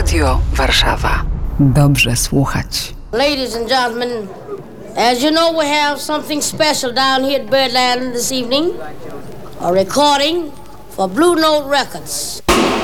Radio Warszawa. Dobrze słuchać. Ladies and gentlemen, as you know, we have something special down here at Birdland this evening. A recording for Blue Note Records.